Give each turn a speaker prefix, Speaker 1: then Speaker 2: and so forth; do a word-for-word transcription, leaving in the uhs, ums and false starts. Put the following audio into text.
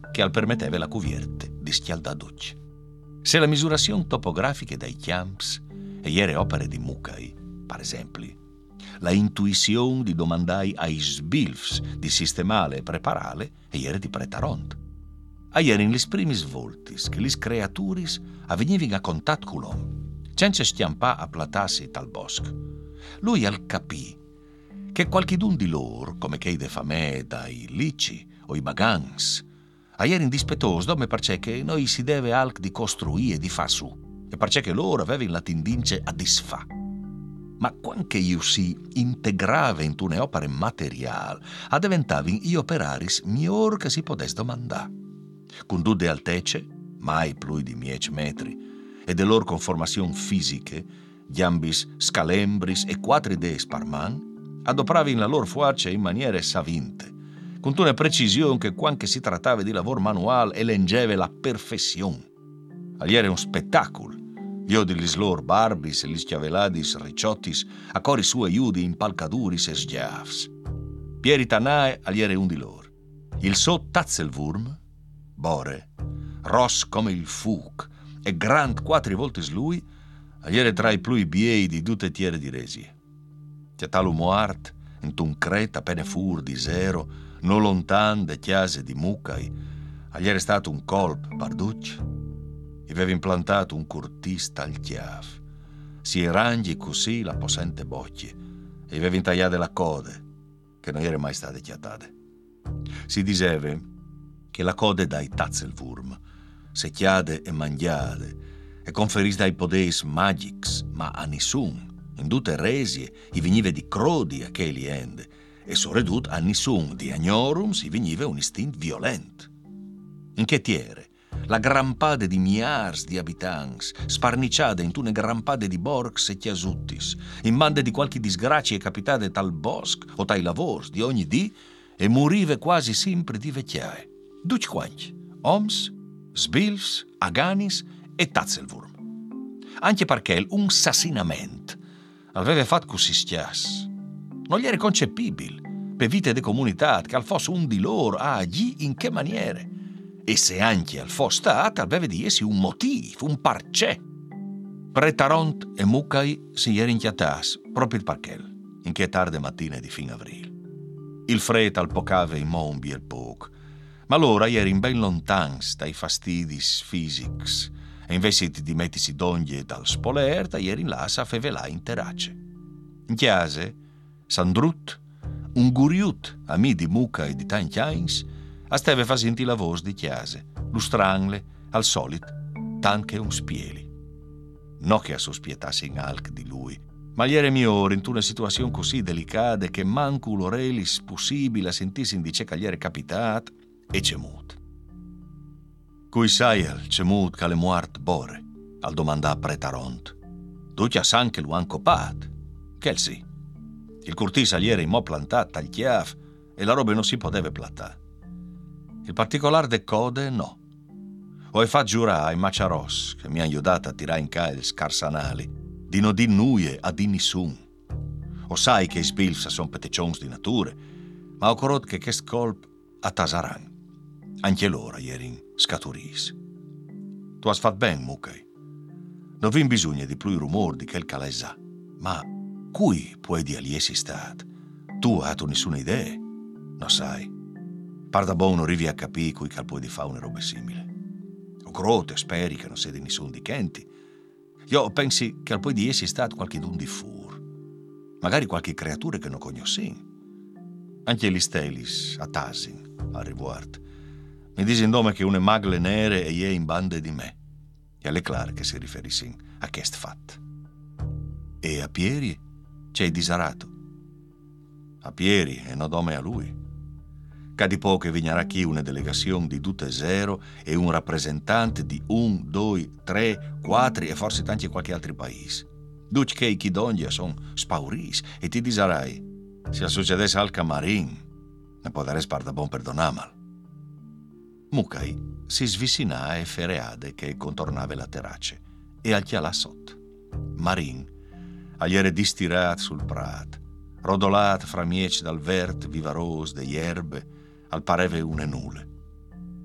Speaker 1: che al permetteva la cuvierte di schialdaducci. Se la misurazione topografica dei chiamps e ieri opere di Mucai, per esempio, la intuizione di domandare ai sbilfs di sistemare e preparare e ieri di pretaront. A ieri in les primis voltis che les creaturis avvenivano a contatto con l'uomo, senza stiampà a platarsi tal bosco. Lui al capì che qualchidun di loro, come chei de famè dai lici o i bagans, a ieri indispettoso dome perché che noi si deve alc di costruire e di fa su, e perché che loro avevano la tendince a disfa. Ma quanche io si integrava in une opere materiali, a diventavi io operaris miglior che si potesse domandare. Con due altezze, mai più di dieci metri, e de loro conformazioni fisiche, giambis scalembris e quattro idee sparman, adopravi la loro forza in maniere savinte, con una precisione che quando si trattava di lavoro manuale elengeva la perfezione. Agli era un spettacolo. Io di lor barbis e gli schiaveladis ricciottis a cori sue iudi in palcaduris e sgiavs. Pieri Tanae agli era un di loro. Il so Tatzelwurm, Bore, ros come il Fug e grand quattro volte lui, agli era tra i più biei di tutte tiere di resie. C'è talo muart, in un creta appena fur di zero, non lontan de chiase di Mucai, agli era stato un colp barduccio. Aveva implantato un curtista al chiaf. Si erangi così la possente bocchie e aveva intagliate la code, che non era mai state chiatate. Si diceva che la code dai Tatzelwurm, se chiade e mangiade, e conferis dai podeis magics, ma a nessun, in tutte resie, i veniva di crodi a che li ende, e soredut a nessun di agnorum si veniva un istinto violent. In che tiere? La grampade di miars di abitants, sparniciate in tune grampade di borgs e chiasuttis, in mande di qualche disgrazia capitate tal bosc o tai lavors di ogni dì, e murive quasi sempre di vecchiae. Duci quanti, oms, sbilfs, aganis e Tatzelwurm. Anche perché un sassinamento aveva fatto così stias. Non gli era concepibile, per vite de comunità, che al fosse un di loro a agì in che maniere. E se anche al fosse stato, aveva di essi un motivo, un parcè. Pretaront e Mucai si era inchiatas, proprio il parchel, in che tarde mattine di fin avril. Il fred al pocave in mombi e il poc, ma l'ora era in ben lontans dai fastidis fisics, e invece di mettersi d'oglie dal spolerta, ieri in là sa fevelà in terace. In chiase, Sandrut, un guriut, amico di Mucai e di Tanchiains, a steve fasinti la voce di chiase, lustrangle, al solito, tan che un spieli. No che a sospietassi in alc di lui, ma gli era migliore in una situazione così delicata che manco l'orelis possibile a sentirsi in dice che gli era capitat e cemut. Cui sai al cemut che le muart bore, al domandà pretaront. Tu ci san che lo han copat, che sì. Il curtisa gli era in mo plantat al chiaf e la roba non si poteva plattare. Il particolare de code no. Ho e fa giurare ai maciaros che mi hanno aiutato a tirare in ca il scarsanali di non di nuie a di nessun. O sai che i sbilfs son peteccions di nature, ma ho corrot che che scolp a tasaran. Anche loro ieri scaturis. Tu has fatto ben, Mucai. Non vi bisogna di più rumor di quel calesa. Ma cui puoi di aliesi stat? Tu hai tu nessuna idea? No sai. Parda bon non arrivi a capire cui cal puoi di fare una roba simile. O crote, speri che non sia di nessun di Kenti. Io pensi che al poi di essi stat qualche dun di fur. Magari qualche creatura che non conosci. Anche gli stelis, a Tasin, a riguardo. Mi disin nome che une magle nere e ie in bande di me. E alle clar che si riferissin a chest fat. E a Pieri c'è disarato. A Pieri e no dome a lui. Ca di poco vignerà chi una delegazione di tutte zero e un rappresentante di un, due, tre, quattro e forse tanti qualche altro paese. Duc che i chidongia son spauris e ti disarai se succedesse al Camarin ne potere sparda bon perdonamal. Mucai si svicinà e fereade che contornava la terace e al chialà sotto. Marin agli era distirat sul prat, rodolat fra mieci dal vert vivaros de erbe, al pareve une nule.